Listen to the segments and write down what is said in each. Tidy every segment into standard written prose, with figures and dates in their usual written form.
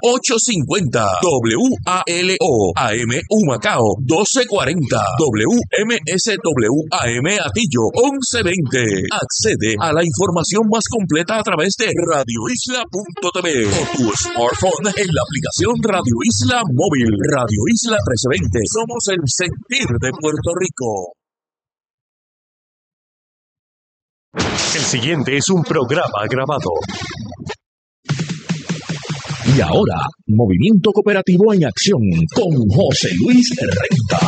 850 WALO AM Humacao 1240 WMSWAM Atillo 1120. Accede a la información más completa a través de radioisla.tv o tu smartphone en la aplicación Radio Isla Móvil. Radio Isla 1320. Somos el sentir de Puerto Rico. El siguiente es un programa grabado. Y ahora, Movimiento Cooperativo en Acción con José Luis Renta.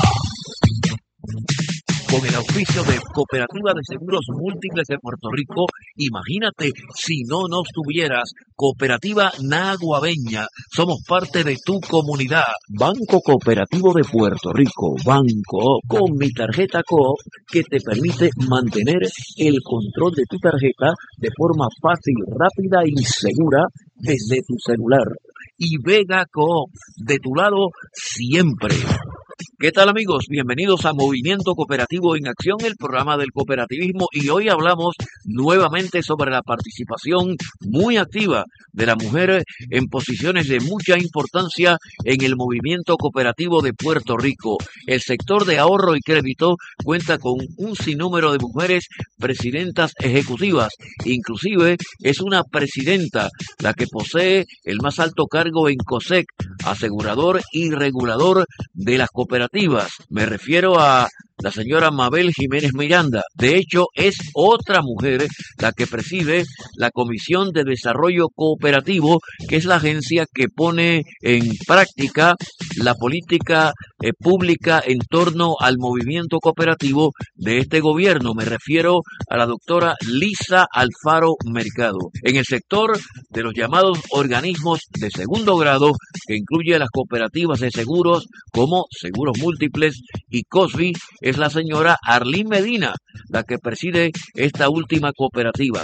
Con el auspicio de Cooperativa de Seguros Múltiples de Puerto Rico, imagínate si no nos tuvieras. Cooperativa Naguabeña, somos parte de tu comunidad. Banco Cooperativo de Puerto Rico, Banco, con mi tarjeta Coop, que te permite mantener el control de tu tarjeta de forma fácil, rápida y segura desde tu celular. Y Vega Coop, de tu lado siempre. ¿Qué tal, amigos? Bienvenidos a Movimiento Cooperativo en Acción, el programa del cooperativismo, y hoy hablamos nuevamente sobre la participación muy activa de la mujer en posiciones de mucha importancia en el movimiento cooperativo de Puerto Rico. El sector de ahorro y crédito cuenta con un sinnúmero de mujeres presidentas ejecutivas, inclusive es una presidenta la que posee el más alto cargo en COSEC, asegurador y regulador de las cooperativas. Me refiero a la señora Mabel Jiménez Miranda. De hecho, es otra mujer la que preside la Comisión de Desarrollo Cooperativo, que es la agencia que pone en práctica la política pública en torno al movimiento cooperativo de este gobierno. Me refiero a la doctora Lisa Alfaro Mercado. En el sector de los llamados organismos de segundo grado, que incluye las cooperativas de seguros como Seguros Múltiples y COSBI, es la señora Arlín Medina, la que preside esta última cooperativa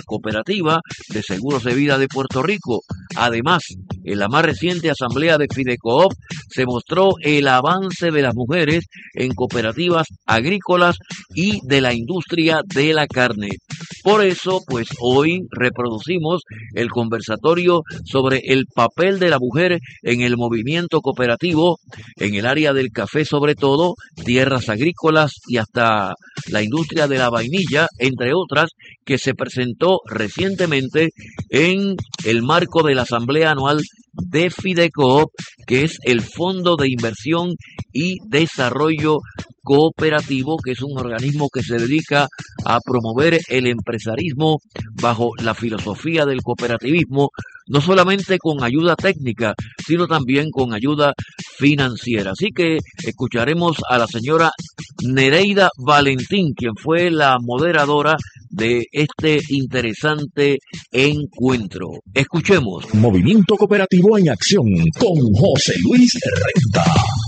de seguros de vida de Puerto Rico. Además, en la más reciente asamblea de Fidecoop se mostró el avance de las mujeres en cooperativas agrícolas y de la industria de la carne. Por eso, pues hoy reproducimos el conversatorio sobre el papel de la mujer en el movimiento cooperativo, en el área del café sobre todo, tierras agrícolas y hasta la industria de la vainilla, entre otras, que se presentó recientemente en el marco de la Asamblea Anual de Fidecoop, que es el Fondo de Inversión y Desarrollo Cooperativo, que es un organismo que se dedica a promover el empresarismo bajo la filosofía del cooperativismo, no solamente con ayuda técnica, sino también con ayuda financiera. Así que escucharemos a la señora Nereida Valentín, quien fue la moderadora de este interesante encuentro. Escuchemos. Movimiento Cooperativo en Acción con José Luis Renta.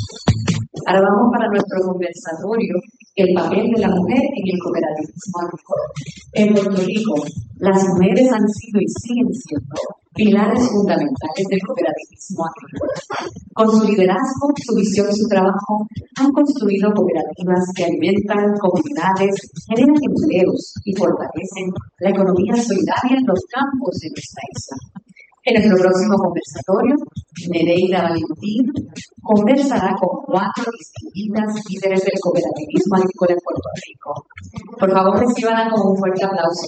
Ahora vamos para nuestro conversatorio, el papel de la mujer en el cooperativismo agrícola. En Puerto Rico, las mujeres han sido y siguen siendo pilares fundamentales del cooperativismo agrícola. Con su liderazgo, su visión y su trabajo, han construido cooperativas que alimentan comunidades, generan empleos y fortalecen la economía solidaria en los campos de nuestra isla. En nuestro próximo conversatorio, Nereida Valentín conversará con 4 distinguidas líderes del cooperativismo agrícola en Puerto Rico. Por favor, reciban con un fuerte aplauso.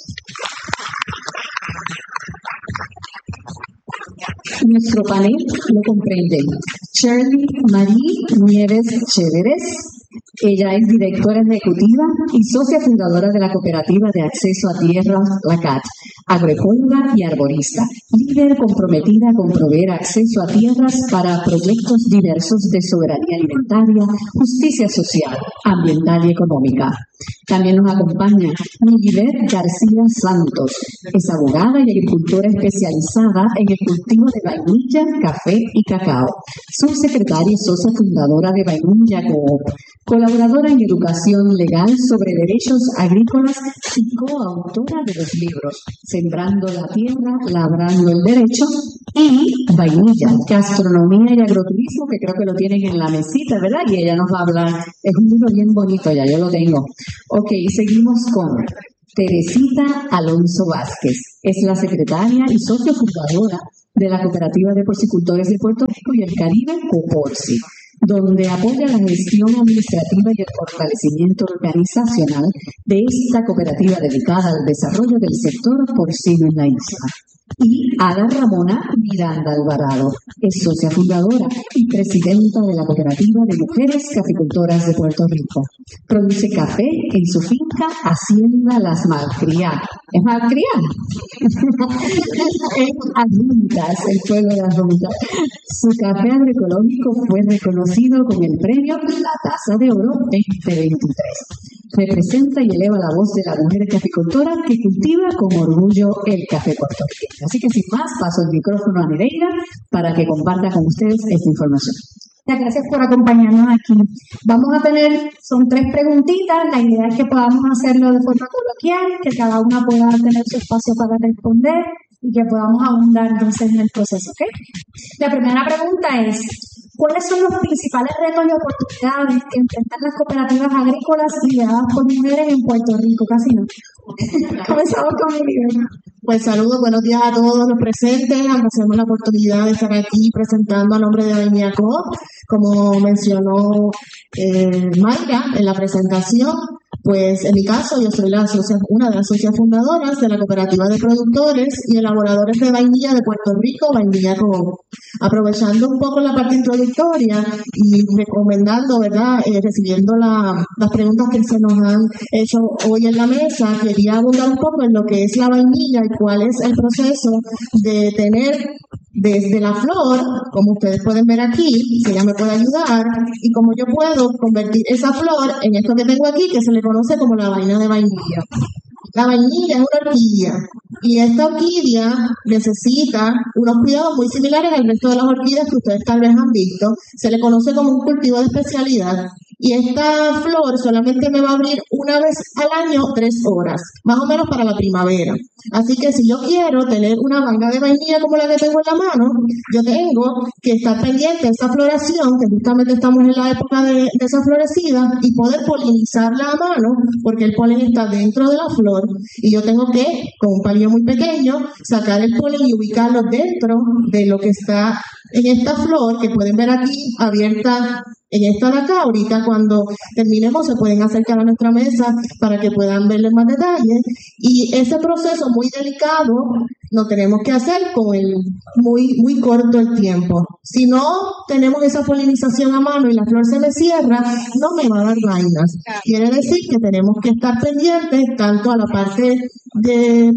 Nuestro panel lo comprende Shirley Marie Nieves Chéveres. Ella es directora ejecutiva y socia fundadora de la Cooperativa de Acceso a Tierras, la CAT, agroecóloga y arborista, líder comprometida con proveer acceso a tierras para proyectos diversos de soberanía alimentaria, justicia social, ambiental y económica. También nos acompaña Miguel García Santos, es abogada y agricultora especializada en el cultivo de vainilla, café y cacao, subsecretaria y socia fundadora de Vainilla Coop, colaboradora en educación legal sobre derechos agrícolas y coautora de los libros Sembrando la Tierra, Labrando el Derecho y Vainilla, Gastronomía y Agroturismo, que creo que lo tienen en la mesita, ¿verdad? Y ella nos va a hablar, es un libro bien bonito, ya yo lo tengo. Ok, seguimos con Teresita Alonso Vázquez, es la secretaria y socio fundadora de la Cooperativa de Porcicultores de Puerto Rico y el Caribe, COPORCI, donde apoya la gestión administrativa y el fortalecimiento organizacional de esta cooperativa dedicada al desarrollo del sector porcino en la isla. Y Ada Ramona Miranda Alvarado es socia fundadora y presidenta de la Cooperativa de Mujeres Caficultoras de Puerto Rico. Produce café en su finca Hacienda Las Malcriadas. ¿Es Malcriadas? En Adjuntas, el pueblo de Adjuntas. Su café agroecológico fue reconocido con el premio La Taza de Oro 2023. Representa y eleva la voz de la mujer caficultora que cultiva con orgullo el café puertorriqueño. Así que sin más, paso el micrófono a Nereida para que comparta con ustedes esta información. Muchas gracias por acompañarnos aquí. Vamos a tener, son 3 preguntitas. La idea es que podamos hacerlo de forma coloquial, que cada una pueda tener su espacio para responder y que podamos abundar entonces en el proceso, ¿ok? La primera pregunta es: ¿cuáles son los principales retos y oportunidades que enfrentan las cooperativas agrícolas lideradas por mujeres en Puerto Rico? Casi no. Comenzamos con mi libro. Pues saludos, buenos días a todos los presentes. Agradecemos la oportunidad de estar aquí presentando a nombre de Vainilla Coop. Como mencionó Mayra en la presentación, pues en mi caso yo soy una de las socias fundadoras de la Cooperativa de Productores y Elaboradores de Vainilla de Puerto Rico, Vainilla Coop. Aprovechando un poco la parte introductoria y recomendando, ¿verdad? Recibiendo las preguntas que se nos han hecho hoy en la mesa, quería abundar un poco en lo que es la vainilla y cuál es el proceso de tener desde la flor, como ustedes pueden ver aquí, si ella me puede ayudar, y cómo yo puedo convertir esa flor en esto que tengo aquí, que se le conoce como la vaina de vainilla. La vainilla es una orquídea y esta orquídea necesita unos cuidados muy similares al resto de las orquídeas que ustedes tal vez han visto. Se le conoce como un cultivo de especialidad y esta flor solamente me va a abrir una vez al año 3 horas, más o menos para la primavera. Así que si yo quiero tener una vaina de vainilla como la que tengo en la mano, yo tengo que estar pendiente de esa floración, que justamente estamos en la época de esa florecida, y poder polinizarla a mano, porque el polen está dentro de la flor, y yo tengo que, con un palillo muy pequeño, sacar el polen y ubicarlo dentro de lo que está en esta flor, que pueden ver aquí abierta en esta de acá. Ahorita cuando terminemos se pueden acercar a nuestra mesa para que puedan verle más detalles, y ese proceso muy delicado lo tenemos que hacer con muy corto el tiempo. Si no tenemos esa polinización a mano y la flor se me cierra, no me va a dar vainas. Quiere decir que tenemos que estar pendientes tanto a la parte de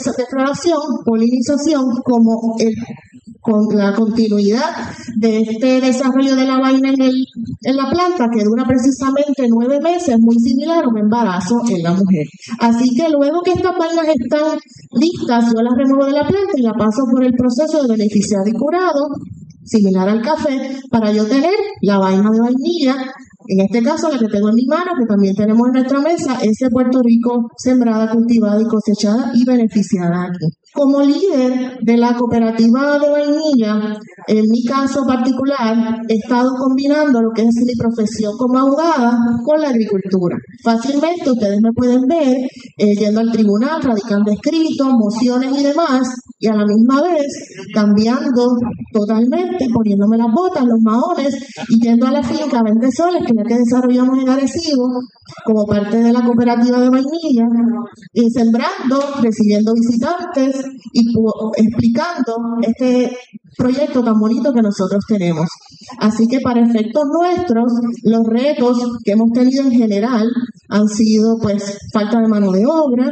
polinización como con la continuidad de este desarrollo de la vaina en la planta, que dura precisamente 9 meses, muy similar a un embarazo en la mujer. Así que luego que estas vainas están listas, yo las remuevo de la planta y la paso por el proceso de beneficiado y curado, similar al café, para yo tener la vaina de vainilla. En este caso, la que tengo en mi mano, que también tenemos en nuestra mesa, es de Puerto Rico, sembrada, cultivada y cosechada y beneficiada aquí. Como líder de la cooperativa de vainilla, en mi caso particular, he estado combinando lo que es mi profesión como abogada con la agricultura. Fácilmente ustedes me pueden ver yendo al tribunal, radicando escritos, mociones y demás, y a la misma vez cambiando totalmente, poniéndome las botas, los maones, y yendo a la finca 20 soles, que es la que desarrollamos en Arecibo, como parte de la cooperativa de vainilla, y sembrando, recibiendo visitantes y explicando este proyecto tan bonito que nosotros tenemos. Así que para efectos nuestros, los retos que hemos tenido en general han sido pues falta de mano de obra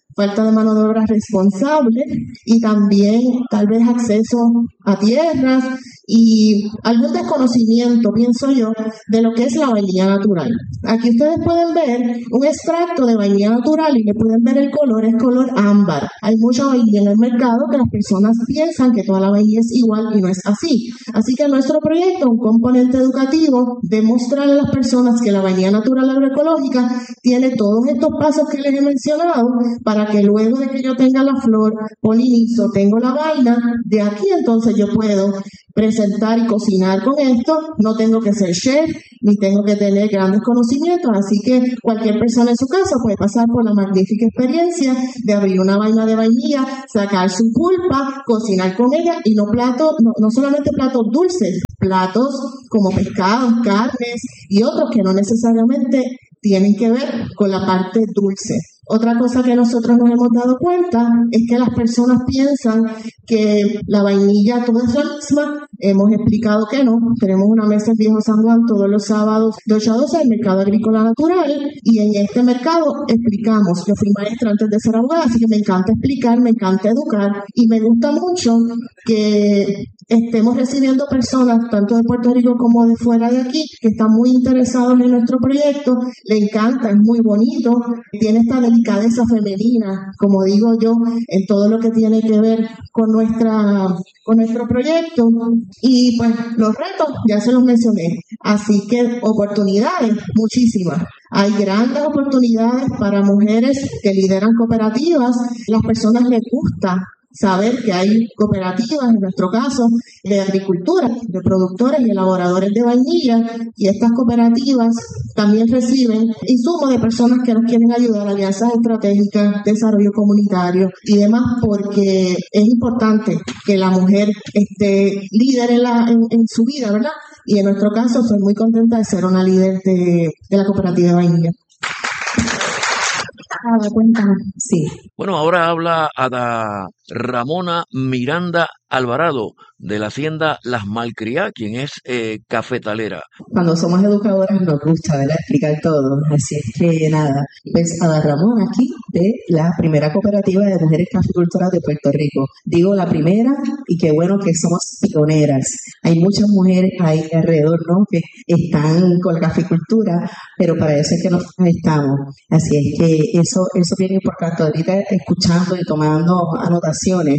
responsable y también tal vez acceso a tierras y algún desconocimiento, pienso yo, de lo que es la vainilla natural. Aquí ustedes pueden ver un extracto de vainilla natural y le pueden ver el color, es color ámbar. Hay mucha vainilla en el mercado que las personas piensan que toda la vainilla es igual y no es así. Así que nuestro proyecto, un componente educativo, demostrar a las personas que la vainilla natural agroecológica tiene todos estos pasos que les he mencionado para que luego de que yo tenga la flor, polinizo, tengo la vaina, de aquí entonces yo puedo presentar y cocinar con esto. No tengo que ser chef, ni tengo que tener grandes conocimientos, así que cualquier persona en su casa puede pasar por la magnífica experiencia de abrir una vaina de vainilla, sacar su pulpa, cocinar con ella, y no solamente platos dulces, platos como pescados, carnes y otros que no necesariamente tienen que ver con la parte dulce. Otra cosa que nosotros nos hemos dado cuenta es que las personas piensan que la vainilla toda es la misma. Hemos explicado que no. Tenemos una mesa en Viejo San Juan todos los sábados de 8 a 12 el mercado agrícola natural, y en este mercado explicamos. Yo fui maestra antes de ser abogada, así que me encanta explicar, me encanta educar, y me gusta mucho que estemos recibiendo personas tanto de Puerto Rico como de fuera de aquí que están muy interesados en nuestro proyecto. Le encanta, es muy bonito, tiene esta delicadeza femenina, como digo yo, en todo lo que tiene que ver con nuestro proyecto. Y pues los retos ya se los mencioné, así que oportunidades muchísimas. Hay grandes oportunidades para mujeres que lideran cooperativas. Las personas les gusta saber que hay cooperativas, en nuestro caso, de agricultura, de productores y elaboradores de vainilla, y estas cooperativas también reciben insumos de personas que nos quieren ayudar, alianzas estratégicas, desarrollo comunitario y demás, porque es importante que la mujer esté líder en su vida, ¿verdad? Y en nuestro caso, estoy muy contenta de ser una líder de la cooperativa de vainilla. Cuéntanos. Sí. Bueno, ahora habla Ada Ramona Miranda Alvarado, de la hacienda Las Malcriadas, quien es cafetalera. Cuando somos educadoras nos gusta, ¿verdad?, explicar todo. Así es que nada, pues Ada Ramón aquí de la primera cooperativa de mujeres caficultoras de Puerto Rico. Digo la primera, y qué bueno que somos pioneras. Hay muchas mujeres ahí alrededor, ¿no?, que están con la caficultura, pero para eso es que nosotros estamos. Así es que eso es bien importante. Ahorita escuchando y tomando anotaciones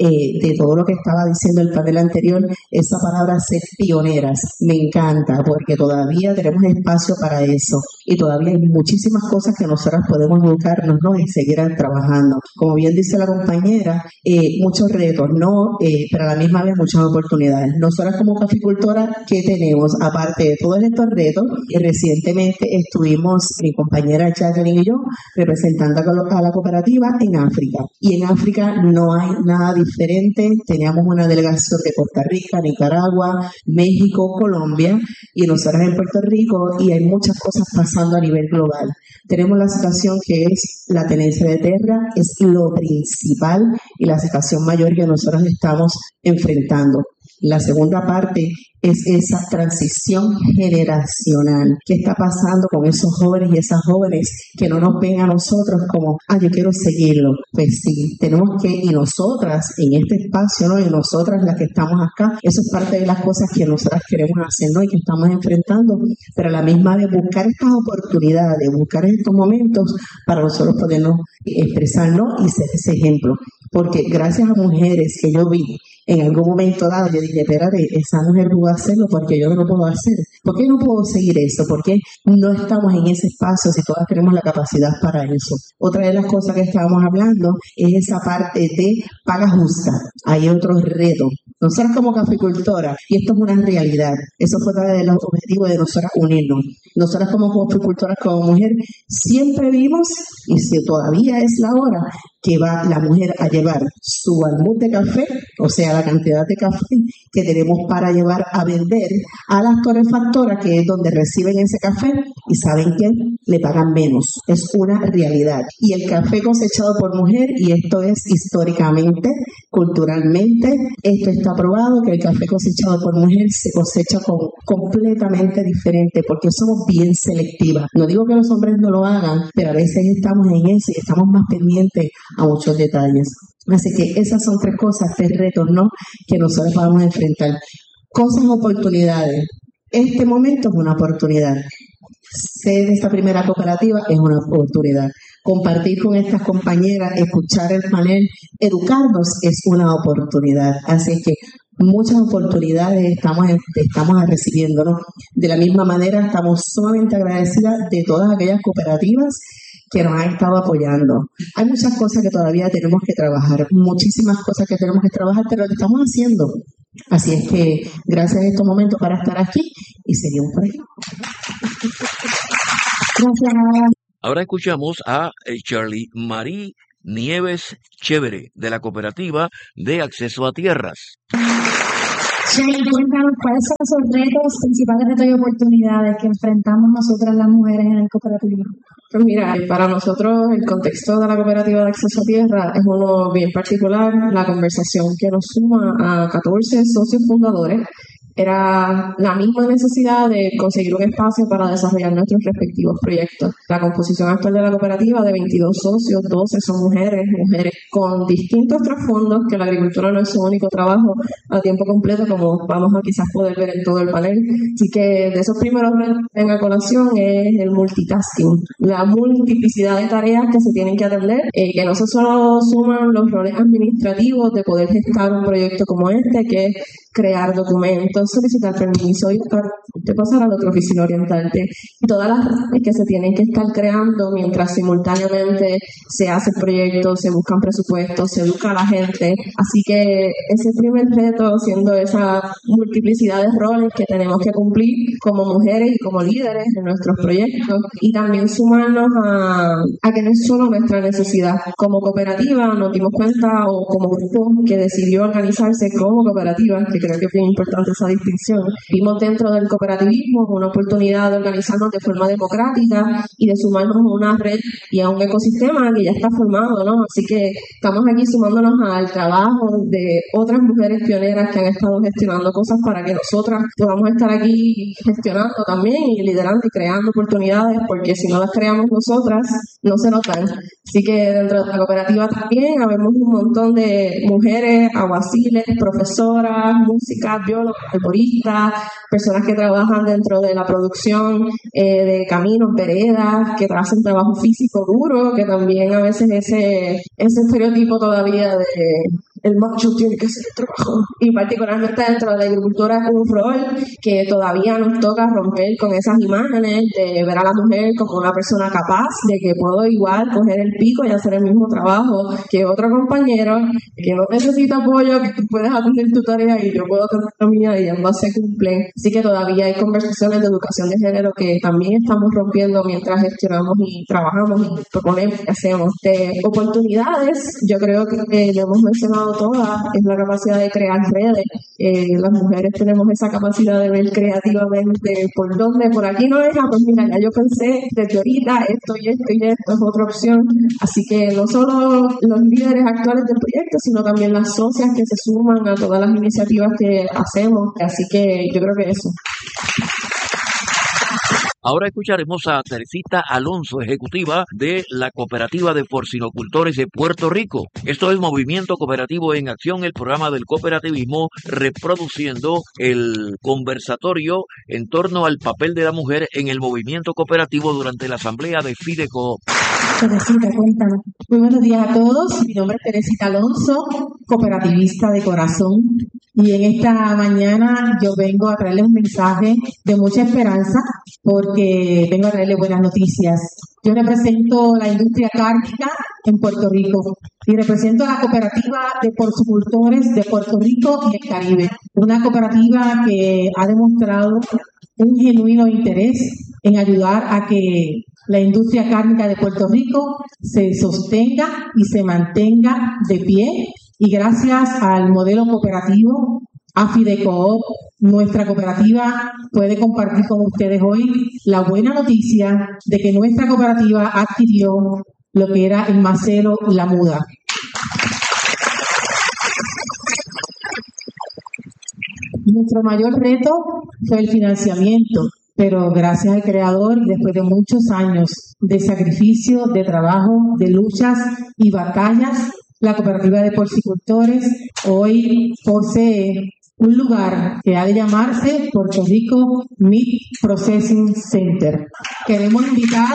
de todo lo que estaba diciendo el panel anterior, esa palabra ser pioneras me encanta, porque todavía tenemos espacio para eso y todavía hay muchísimas cosas que nosotras podemos educarnos, ¿no?, y seguir trabajando. Como bien dice la compañera, muchos retos, ¿no?, pero a la misma vez muchas oportunidades. Nosotras como caficultoras, ¿qué tenemos? Aparte de todos estos retos, recientemente estuvimos, mi compañera Jacqueline y yo, representando a la cooperativa en África. Y en África no hay nada diferente. Teníamos una delegación de Costa Rica, Nicaragua, México, Colombia, y nosotros en Puerto Rico, y hay muchas cosas pasando a nivel global. Tenemos la situación que es la tenencia de tierra, es lo principal y la situación mayor que nosotros estamos enfrentando. La segunda parte es esa transición generacional. ¿Qué está pasando con esos jóvenes y esas jóvenes que no nos ven a nosotros como, yo quiero seguirlo? Pues sí, tenemos que, y nosotras en este espacio, ¿no?, y nosotras las que estamos acá, eso es parte de las cosas que nosotras queremos hacer, ¿no?, y que estamos enfrentando, pero a la misma vez buscar estas oportunidades, buscar estos momentos para nosotros podernos expresarnos y ser ese ejemplo. Porque gracias a mujeres que yo vi en algún momento dado, yo dije, espérate, esa mujer pudo hacerlo, porque yo no lo puedo hacer. ¿Por qué no puedo seguir eso? ¿Por qué no estamos en ese espacio si todas tenemos la capacidad para eso? Otra de las cosas que estábamos hablando es esa parte de paga justa. Hay otros retos. Nosotras como caficultoras, y esto es una realidad, eso fue otra de los objetivos de nosotras unirnos. Nosotras como caficultoras, como mujer, siempre vimos, y si todavía es la hora, que va la mujer a llevar su almud de café, o sea, la cantidad de café que tenemos para llevar a vender a las torrefactoras, que es donde reciben ese café, y ¿saben qué? Le pagan menos. Es una realidad. Y el café cosechado por mujer, y esto es históricamente, culturalmente, esto está probado, que el café cosechado por mujer se cosecha completamente diferente, porque somos bien selectivas. No digo que los hombres no lo hagan, pero a veces estamos en eso y estamos más pendientes a muchos detalles. Así que esas son tres cosas, tres retos, ¿no?, que nosotros vamos a enfrentar. Cosas, oportunidades. Este momento es una oportunidad. Ser de esta primera cooperativa es una oportunidad. Compartir con estas compañeras, escuchar el panel, educarnos es una oportunidad. Así que muchas oportunidades estamos recibiendo, ¿no? De la misma manera, estamos sumamente agradecidas de todas aquellas cooperativas que nos han estado apoyando. Hay muchas cosas que todavía tenemos que trabajar, muchísimas cosas que tenemos que trabajar, pero lo estamos haciendo. Así es que gracias en estos momentos para estar aquí y seguimos por ahí. Gracias. Ahora escuchamos a Charlie Marie Nieves Chévere, de la Cooperativa de Acceso a Tierras. Shirley, cuéntanos cuáles son esos retos, principales retos y oportunidades que enfrentamos nosotras las mujeres en el cooperativismo. Pues mira, para nosotros el contexto de la Cooperativa de Acceso a Tierra es uno bien particular. La conversación que nos suma a 14 socios fundadores era la misma necesidad de conseguir un espacio para desarrollar nuestros respectivos proyectos. La composición actual de la cooperativa, de 22 socios, 12 son mujeres con distintos trasfondos, que la agricultura no es su único trabajo a tiempo completo, como vamos a quizás poder ver en todo el panel. Así que de esos primeros en la colación es el multitasking, la multiplicidad de tareas que se tienen que atender, que no se solo suman los roles administrativos de poder gestar un proyecto como este, que es crear documentos, solicitar permiso y de pasar a la otra oficina orientante. Y todas las redes que se tienen que estar creando mientras simultáneamente se hace el proyecto, se buscan presupuestos, se educa a la gente. Así que ese primer reto, siendo esa multiplicidad de roles que tenemos que cumplir como mujeres y como líderes en nuestros proyectos, y también sumarnos a que no es solo nuestra necesidad. Como cooperativa nos dimos cuenta, o como grupo que decidió organizarse como cooperativa, que creo que es bien importante esa distinción, vimos dentro del cooperativismo una oportunidad de organizarnos de forma democrática y de sumarnos a una red y a un ecosistema que ya está formado, ¿no? Así que estamos aquí sumándonos al trabajo de otras mujeres pioneras que han estado gestionando cosas para que nosotras podamos estar aquí gestionando también y liderando y creando oportunidades, porque si no las creamos nosotras, no se nos dan. Así que dentro de la cooperativa también habemos un montón de mujeres, aguaciles, profesoras, músicas, biólogos, arboristas, personas que trabajan dentro de la producción de caminos, veredas, que hacen trabajo físico duro, que también a veces ese estereotipo todavía de el macho tiene que hacer el trabajo, y particularmente dentro de la agricultura es un rol que todavía nos toca romper con esas imágenes de ver a la mujer como una persona capaz, de que puedo igual coger el pico y hacer el mismo trabajo que otro compañero, que no necesita apoyo, que tú puedes atender tu tarea y yo puedo atender la mía y ambas se cumplen. Así que todavía hay conversaciones de educación de género que también estamos rompiendo mientras gestionamos y trabajamos y proponemos y hacemos. De oportunidades, yo creo que lo hemos mencionado todas, es la capacidad de crear redes. Las mujeres tenemos esa capacidad de ver creativamente por dónde, por aquí no es, pues mira, ya yo pensé desde ahorita esto y esto y esto es otra opción. Así que no solo los líderes actuales del proyecto, sino también las socias que se suman a todas las iniciativas que hacemos. Así que yo creo que eso. Ahora escucharemos a Teresita Alonso, ejecutiva de la Cooperativa de Porcinocultores de Puerto Rico. Esto es Movimiento Cooperativo en Acción, el programa del cooperativismo, reproduciendo el conversatorio en torno al papel de la mujer en el movimiento cooperativo durante la asamblea de FIDECOOP. Teresita, cuéntanos. Muy buenos días a todos. Mi nombre es Teresita Alonso, cooperativista de corazón. Y en esta mañana yo vengo a traerles un mensaje de mucha esperanza, porque vengo a traerles buenas noticias. Yo represento la industria cárnica en Puerto Rico y represento a la cooperativa de porcicultores de Puerto Rico y el Caribe. Una cooperativa que ha demostrado un genuino interés en ayudar a que la industria cárnica de Puerto Rico se sostenga y se mantenga de pie. Y gracias al modelo cooperativo, a FIDECOOP, nuestra cooperativa puede compartir con ustedes hoy la buena noticia de que nuestra cooperativa adquirió lo que era el macero La Muda. Nuestro mayor reto fue el financiamiento, pero gracias al Creador, después de muchos años de sacrificio, de trabajo, de luchas y batallas, la Cooperativa de Porcicultores hoy posee un lugar que ha de llamarse Puerto Rico Meat Processing Center. Queremos invitar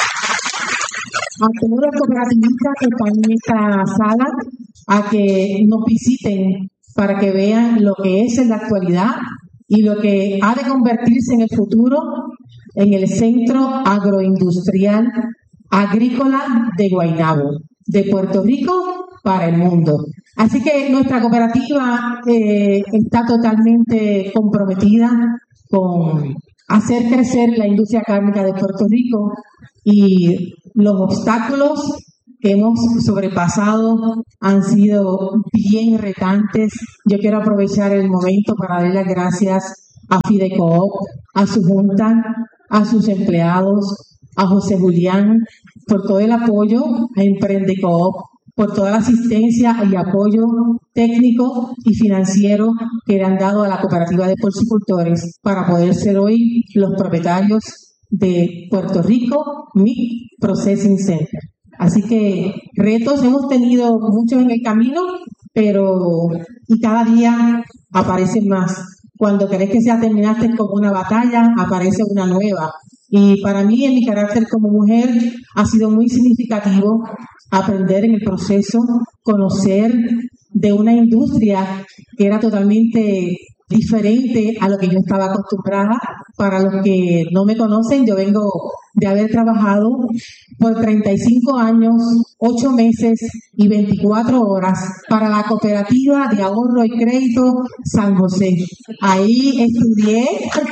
a todos los cooperativistas que están en esta sala a que nos visiten para que vean lo que es en la actualidad y lo que ha de convertirse en el futuro en el Centro Agroindustrial Agrícola de Guaynabo, de Puerto Rico para el mundo. Así que nuestra cooperativa está totalmente comprometida con hacer crecer la industria cárnica de Puerto Rico, y los obstáculos que hemos sobrepasado han sido bien retantes. Yo quiero aprovechar el momento para darle las gracias a Fidecoop, a su junta, a sus empleados, a José Julián, por todo el apoyo, a Emprendecoop, por toda la asistencia y apoyo técnico y financiero que le han dado a la cooperativa de porcicultores para poder ser hoy los propietarios de Puerto Rico Meat Processing Center. Así que retos hemos tenido muchos en el camino, pero y cada día aparecen más. Cuando crees que ya terminaste con una batalla, aparece una nueva. Y para mí, en mi carácter como mujer, ha sido muy significativo aprender en el proceso, conocer de una industria que era totalmente diferente a lo que yo estaba acostumbrada. Para los que no me conocen, yo vengo de haber trabajado por 35 años, 8 meses y 24 horas para la Cooperativa de Ahorro y Crédito San José. Ahí estudié,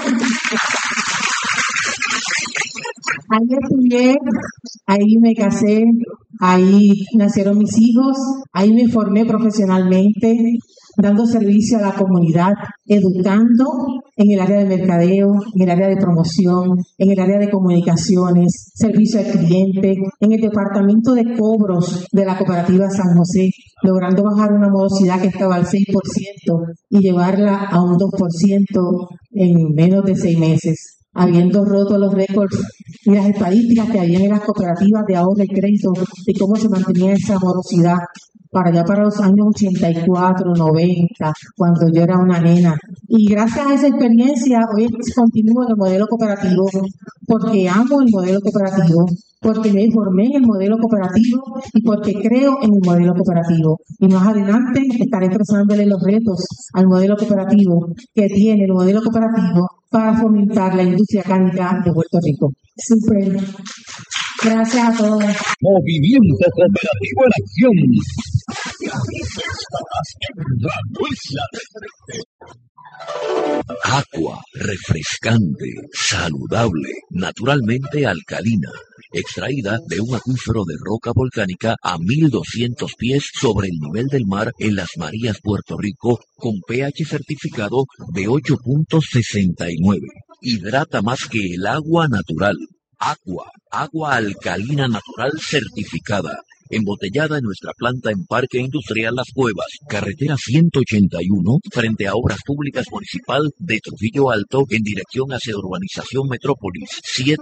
ahí me casé, ahí nacieron mis hijos, ahí me formé profesionalmente, dando servicio a la comunidad, educando en el área de mercadeo, en el área de promoción, en el área de comunicaciones, servicio al cliente, en el departamento de cobros de la Cooperativa San José, logrando bajar una morosidad que estaba al 6% y llevarla a un 2% en menos de 6 meses. Habiendo roto los récords y las estadísticas que habían en las cooperativas de ahorro y crédito de cómo se mantenía esa morosidad para allá para los años 84, 90, cuando yo era una nena. Y gracias a esa experiencia, hoy continúo en el modelo cooperativo, porque amo el modelo cooperativo, porque me formé en el modelo cooperativo y porque creo en el modelo cooperativo. Y más adelante estaré expresándole los retos al modelo cooperativo que tiene el modelo cooperativo para fomentar la industria cárnica de Puerto Rico. Súper. Gracias a todos. Movimiento Cooperativo en Acción. Agua refrescante, saludable, naturalmente alcalina, extraída de un acuífero de roca volcánica a 1200 pies sobre el nivel del mar en Las Marías, Puerto Rico, con pH certificado de 8.69. Hidrata más que el agua natural. Agua alcalina natural certificada, embotellada en nuestra planta en Parque Industrial Las Cuevas, carretera 181, frente a Obras Públicas Municipal de Trujillo Alto, en dirección hacia Urbanización Metrópolis,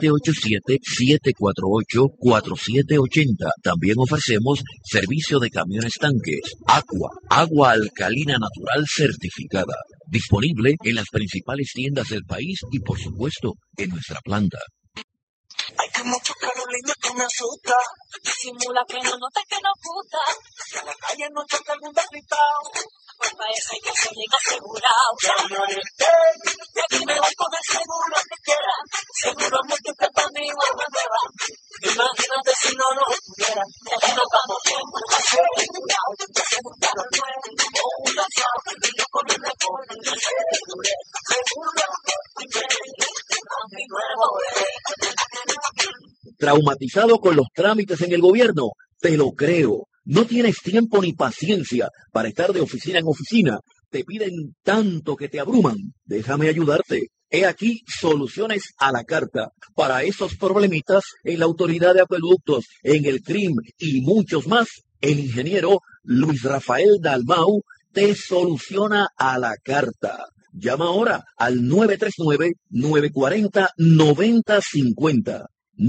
787-748-4780. También ofrecemos servicio de camiones tanques. Agua alcalina natural certificada, disponible en las principales tiendas del país y, por supuesto, en nuestra planta. Hay que mucho Carolina que me asusta. Disimula que no nota que nos gusta. Que a la calle no toca el mundo gritado. Pues para eso hay que ser bien asegurado. Y aquí me voy con el seguro que quiera. Seguro múltiple para mí o algo nueva. Imagínate si no nos estuviera. Y aquí nos vamos bien. Asegurado. Asegurado nuevo. O un lanzado. Y yo con el mejor. Seguro. A mi nuevo bebé. ¿Traumatizado con los trámites en el gobierno? Te lo creo. No tienes tiempo ni paciencia para estar de oficina en oficina. Te piden tanto que te abruman. Déjame ayudarte. He aquí soluciones a la carta para esos problemitas en la Autoridad de Acueductos, en el CRIM y muchos más. El ingeniero Luis Rafael Dalmau te soluciona a la carta. Llama ahora al 939-940-9050.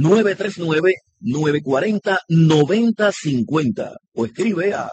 939-940-9050 o escribe a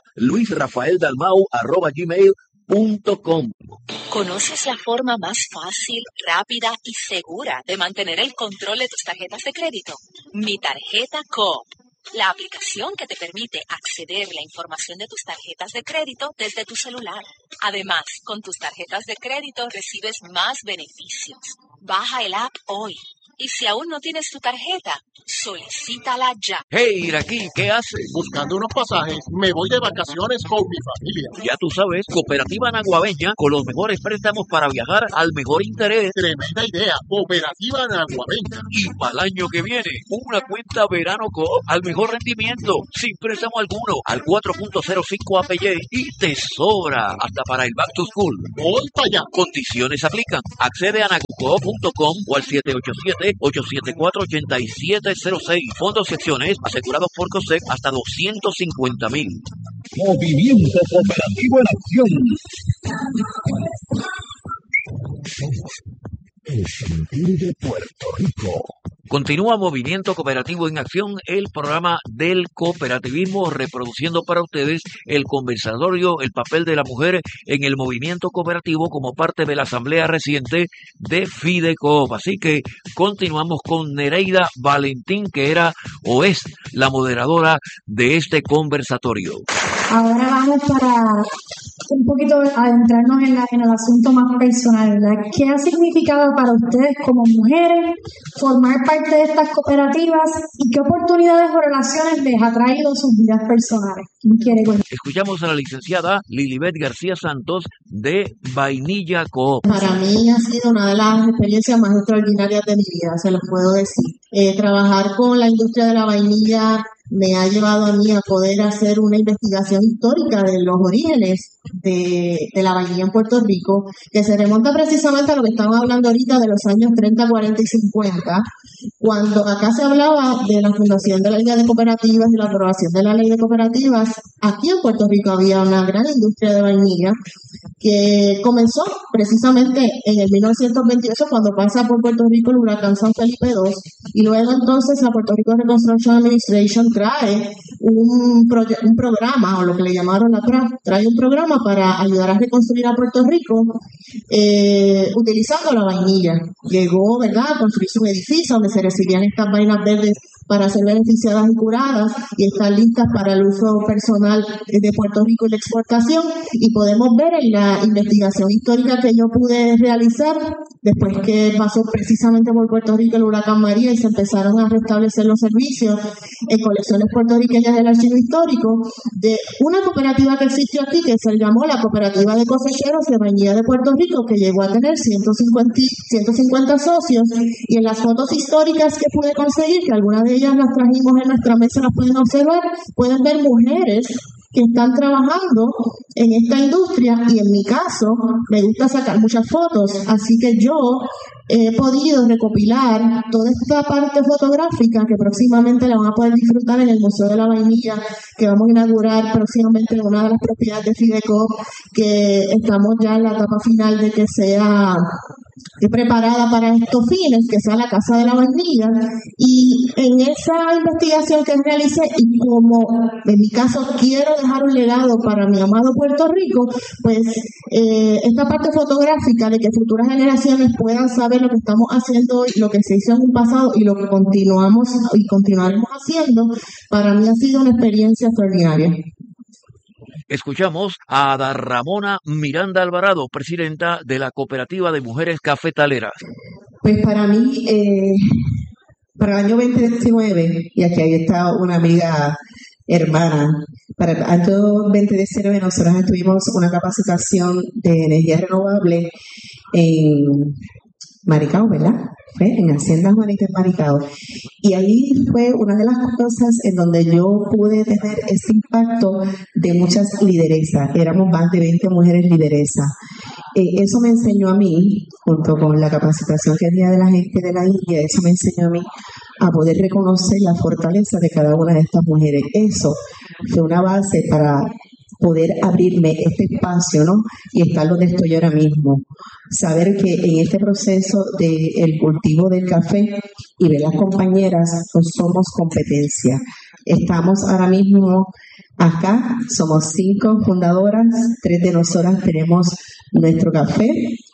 luisrafaeldalmau@gmail.com. ¿Conoces la forma más fácil, rápida y segura de mantener el control de tus tarjetas de crédito? Mi Tarjeta Coop, la aplicación que te permite acceder a la información de tus tarjetas de crédito desde tu celular. Además, con tus tarjetas de crédito recibes más beneficios. Baja el app hoy. Y si aún no tienes tu tarjeta, solicítala ya. Hey, Iraquí, ¿qué haces? Buscando unos pasajes, me voy de vacaciones con mi familia. Ya tú sabes, Cooperativa Naguabeña, con los mejores préstamos para viajar al mejor interés. Tremenda idea, Cooperativa Naguabeña. Y para el año que viene, una cuenta Verano Coop al mejor rendimiento, sin préstamo alguno, al 4.05 APY y te sobra hasta para el Back to School. Voy para allá. Condiciones aplican. Accede a nagucoop.com o al 787-874-8706. Fondos secciones asegurados por COSEC hasta 250,000. Movimiento Cooperativo en Acción. El sentir de Puerto Rico. Continúa Movimiento Cooperativo en Acción, el programa del cooperativismo, reproduciendo para ustedes el conversatorio, el papel de la mujer en el movimiento cooperativo como parte de la asamblea reciente de FIDECOOP. Así que continuamos con Nereida Valentín, que era o es la moderadora de este conversatorio. Ahora vamos para un poquito adentrarnos en el asunto más personal, ¿verdad? ¿Qué ha significado para ustedes como mujeres formar parte de estas cooperativas y qué oportunidades o relaciones les ha traído sus vidas personales? ¿Quién quiere contar? Escuchamos a la licenciada Lilibet García Santos de Vainilla Coop. Para mí ha sido una de las experiencias más extraordinarias de mi vida, se los puedo decir. Trabajar con la industria de la vainilla me ha llevado a mí a poder hacer una investigación histórica de los orígenes de la vainilla en Puerto Rico, que se remonta precisamente a lo que estamos hablando ahorita de los años 30, 40 y 50, cuando acá se hablaba de la fundación de la Liga de Cooperativas y la aprobación de la Ley de Cooperativas. Aquí en Puerto Rico había una gran industria de vainilla que comenzó precisamente en el 1928, cuando pasa por Puerto Rico el huracán San Felipe II, y luego entonces la Puerto Rico Reconstruction Administration trae un programa, o lo que le llamaron la PRA, trae un programa para ayudar a reconstruir a Puerto Rico utilizando la vainilla. Llegó, ¿verdad?, a construirse un edificio donde se recibían estas vainas verdes para ser beneficiadas y curadas y estar listas para el uso personal de Puerto Rico y la exportación. Y podemos ver en la investigación histórica que yo pude realizar, después que pasó precisamente por Puerto Rico el huracán María y se empezaron a restablecer los servicios en colecciones puertorriqueñas del archivo histórico, de una cooperativa que existió aquí que se llamó la Cooperativa de Cosecheros de Vainilla de Puerto Rico, que llegó a tener 150 socios, y en las fotos históricas que pude conseguir, que algunas de ellas las trajimos en nuestra mesa, las pueden observar, pueden ver mujeres que están trabajando en esta industria, y en mi caso me gusta sacar muchas fotos, así que yo he podido recopilar toda esta parte fotográfica que próximamente la van a poder disfrutar en el Museo de la Vainilla, que vamos a inaugurar próximamente en una de las propiedades de FIDECOOP, que estamos ya en la etapa final de que sea preparada para estos fines, que sea la Casa de la Vainilla. Y en esa investigación que realicé, y como en mi caso quiero dejar un legado para mi amado Puerto Rico, pues esta parte fotográfica de que futuras generaciones puedan saber lo que estamos haciendo hoy, lo que se hizo en un pasado y lo que continuamos y continuaremos haciendo, para mí ha sido una experiencia extraordinaria. Escuchamos a Ada Ramona Miranda Alvarado, presidenta de la Cooperativa de Mujeres Cafetaleras. Pues para mí, para el año 2019, y aquí está una amiga hermana, para el año 2019 nosotros tuvimos una capacitación de energía renovable en Maricao, ¿verdad? Fue en Haciendas Maritas Maricao. Y ahí fue una de las cosas en donde yo pude tener ese impacto de muchas lideresas. Éramos más de 20 mujeres lideresas. Eso me enseñó a mí, junto con la capacitación que tenía de la gente de la India, eso me enseñó a mí a poder reconocer la fortaleza de cada una de estas mujeres. Eso fue una base para poder abrirme este espacio, ¿no? Y estar donde estoy ahora mismo. Saber que en este proceso del cultivo del café y de las compañeras no somos competencia. Estamos ahora mismo acá, somos 5 fundadoras, 3 de nosotras tenemos nuestro café,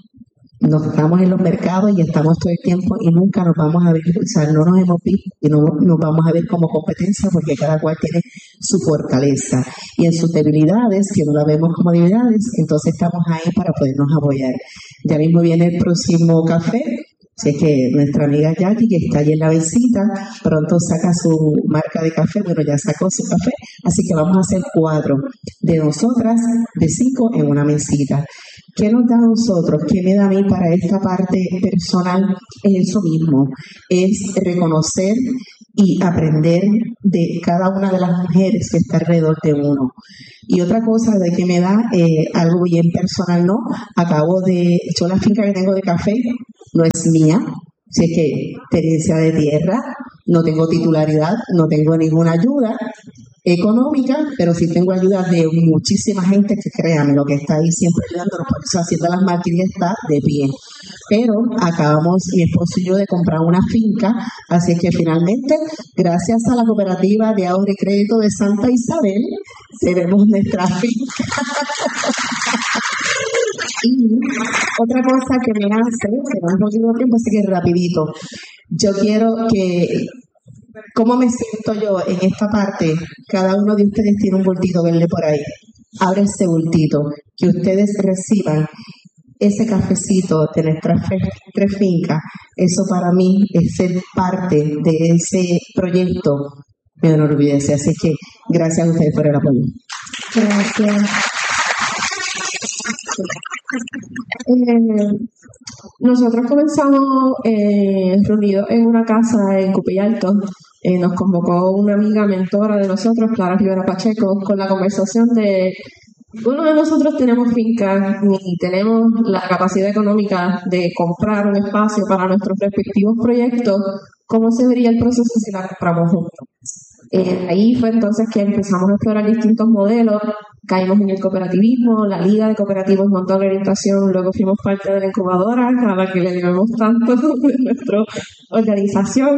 nos estamos en los mercados y estamos todo el tiempo y nunca nos vamos a ver, o sea, no nos hemos visto y no nos vamos a ver como competencia, porque cada cual tiene su fortaleza y en sus debilidades, que no la vemos como debilidades, entonces estamos ahí para podernos apoyar. Ya mismo viene el próximo café, Así es que nuestra amiga Jackie, que está allí en la visita, pronto saca su marca de café, bueno, ya sacó su café, así que vamos a hacer 4 de nosotras, de 5 en una mesita. ¿Qué nos da a nosotros? ¿Qué me da a mí para esta parte personal? Es eso mismo, es reconocer y aprender de cada una de las mujeres que está alrededor de uno. Y otra cosa de que me da algo bien personal, ¿no? Yo la finca que tengo de café no es mía, si es que tenencia de tierra, no tengo titularidad, no tengo ninguna ayuda económica, pero sí tengo ayuda de muchísima gente que créanme, lo que está ahí siempre ayudándonos, por eso haciendo las maquinitas está de pie. Pero acabamos, mi esposo y yo, de comprar una finca, así que finalmente, gracias a la cooperativa de ahorro y crédito de Santa Isabel, tenemos nuestra finca. Y otra cosa que me hace, que no es mucho tiempo, así que rapidito, yo quiero que, ¿cómo me siento yo en esta parte? Cada uno de ustedes tiene un bultito verde por ahí. Abre ese bultito, que ustedes reciban ese cafecito de nuestras 3 fincas. Eso para mí es ser parte de ese proyecto. Me enorgullece. Así que gracias a ustedes por el apoyo. Gracias. Nosotros comenzamos reunidos en una casa en Cupillalto. Nos convocó una amiga mentora de nosotros, Clara Rivera Pacheco, con la conversación de uno de nosotros tenemos fincas y tenemos la capacidad económica de comprar un espacio para nuestros respectivos proyectos. ¿Cómo se vería el proceso si la compramos juntos? Ahí fue entonces que empezamos a explorar distintos modelos, caímos en el cooperativismo, la Liga de Cooperativos montó la orientación, luego fuimos parte de la incubadora a la que le debemos tanto de nuestra organización,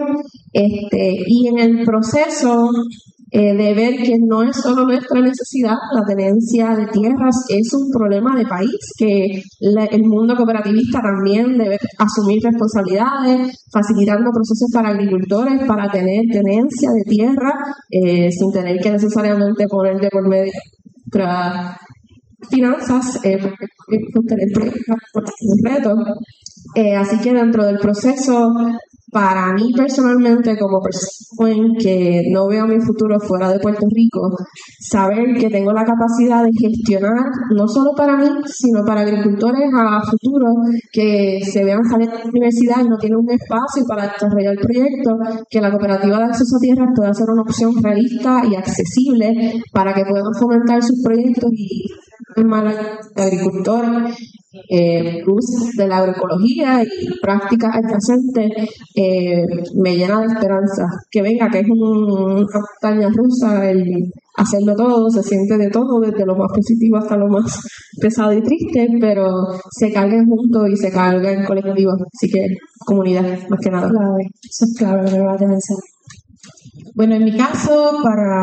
y en el proceso de ver que no es solo nuestra necesidad, la tenencia de tierras es un problema de país, que el mundo cooperativista también debe asumir responsabilidades, facilitando procesos para agricultores, para tener tenencia de tierra, sin tener que necesariamente poner de por medio nuestras finanzas, tener retos. Así que dentro del proceso, para mí personalmente, como persona que no veo mi futuro fuera de Puerto Rico, saber que tengo la capacidad de gestionar, no solo para mí, sino para agricultores a futuro que se vean salir de la universidad y no tienen un espacio para desarrollar proyectos, que la cooperativa de acceso a tierras pueda ser una opción realista y accesible para que puedan fomentar sus proyectos y formar agricultores, luz de la agroecología y prácticas adyacentes, me llena de esperanza. Que venga, que es una montaña rusa el hacerlo todo, se siente de todo, desde lo más positivo hasta lo más pesado y triste, pero se carguen juntos y se carguen colectivos. Así que comunidad, más que nada. Clave. Eso es clave, me va a pensar. Bueno, en mi caso,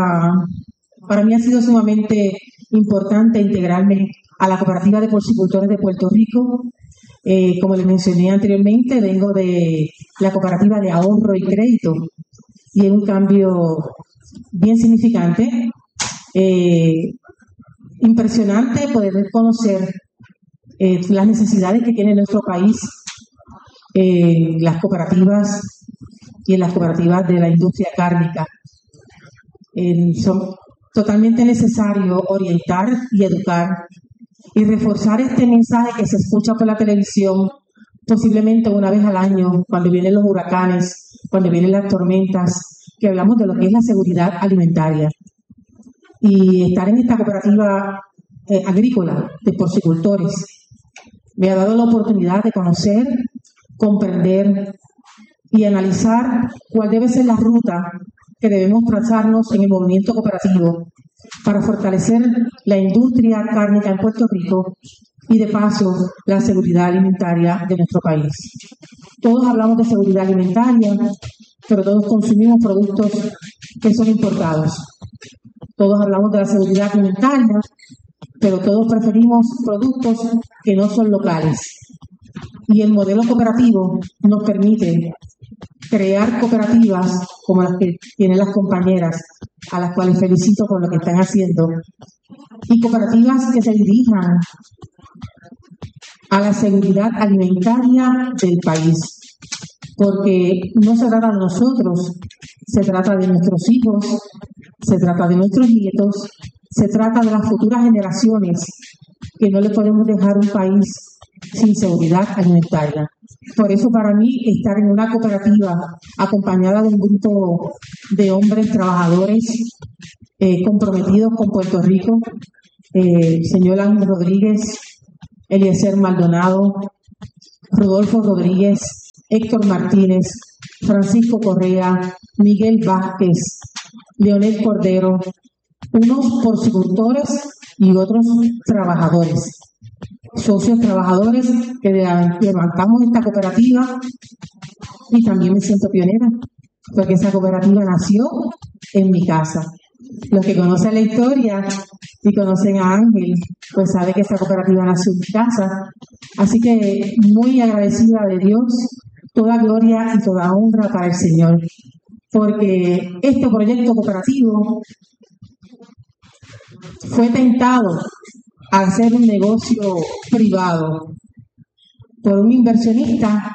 para mí ha sido sumamente importante integrarme a la Cooperativa de Porcicultores de Puerto Rico. Como les mencioné anteriormente, vengo de la Cooperativa de Ahorro y Crédito y es un cambio bien significante, impresionante poder conocer las necesidades que tiene nuestro país en las cooperativas y en las cooperativas de la industria cárnica. Son totalmente necesario orientar y educar y reforzar este mensaje que se escucha por la televisión posiblemente una vez al año, cuando vienen los huracanes, cuando vienen las tormentas, que hablamos de lo que es la seguridad alimentaria. Y estar en esta cooperativa agrícola de porcicultores me ha dado la oportunidad de conocer, comprender y analizar cuál debe ser la ruta que debemos trazarnos en el movimiento cooperativo para fortalecer la industria cárnica en Puerto Rico y, de paso, la seguridad alimentaria de nuestro país. Todos hablamos de seguridad alimentaria, pero todos consumimos productos que son importados. Todos hablamos de la seguridad alimentaria, pero todos preferimos productos que no son locales. Y el modelo cooperativo nos permite crear cooperativas como las que tienen las compañeras, a las cuales felicito por lo que están haciendo, y cooperativas que se dirijan a la seguridad alimentaria del país. porque no se trata de nosotros, se trata de nuestros hijos, se trata de nuestros nietos, se trata de las futuras generaciones, que no le podemos dejar un país sin seguridad alimentaria. Por eso para mí estar en una cooperativa acompañada de un grupo de hombres trabajadores comprometidos con Puerto Rico, señor Ángel Rodríguez, Eliezer Maldonado, Rodolfo Rodríguez, Héctor Martínez, Francisco Correa, Miguel Vázquez, Leonel Cordero, unos porcicultores y otros trabajadores, socios trabajadores que levantamos esta cooperativa, y también me siento pionera porque esa cooperativa nació en mi casa. Los que conocen la historia y conocen a Ángel, pues saben que esta cooperativa nació en mi casa. Así que muy agradecida de Dios, toda gloria y toda honra para el Señor, porque este proyecto cooperativo fue tentado a hacer un negocio privado por un inversionista,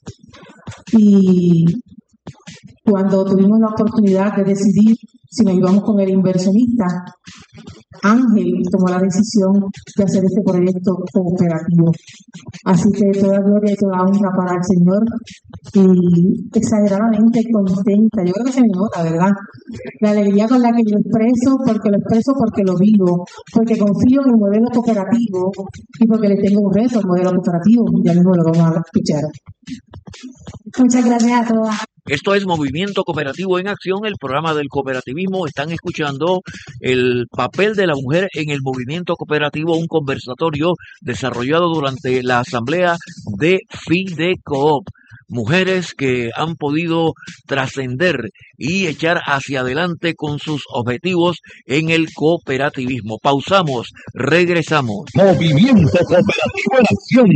y cuando tuvimos la oportunidad de decidir si nos íbamos con el inversionista, Ángel tomó la decisión de hacer este proyecto cooperativo. Así que toda gloria y toda honra para el Señor, y exageradamente contenta. Yo creo que se me nota, ¿verdad? La alegría con la que yo expreso porque lo vivo, porque confío en el modelo cooperativo y porque le tengo un reto al modelo cooperativo. Ya mismo lo vamos a escuchar. Muchas gracias a todas. Esto es Movimiento Cooperativo en Acción, el programa del cooperativismo. Están escuchando el papel de la mujer en el movimiento cooperativo, un conversatorio desarrollado durante la asamblea de FIDECOOP. Mujeres que han podido trascender y echar hacia adelante con sus objetivos en el cooperativismo. Pausamos, regresamos. Movimiento Cooperativo en Acción.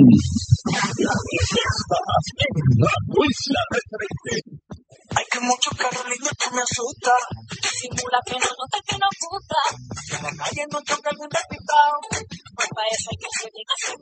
Hay que mucho carro lindo que me asusta. Simula que no nota que no gusta. En la calle no choca algún despistado. Pues para eso hay que ser bien